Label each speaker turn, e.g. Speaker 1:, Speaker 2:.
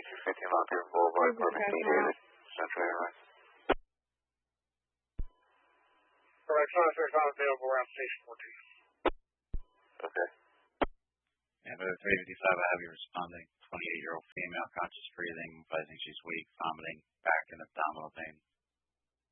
Speaker 1: 15 Montgomery Boulevard, Corbin T. Davis, Central Airlines.
Speaker 2: Alright, Sunset is not available around station 14.
Speaker 1: Okay.
Speaker 3: And for 355, I have you responding. 28-year-old female, conscious breathing, advising she's weak, vomiting, back and abdominal pain.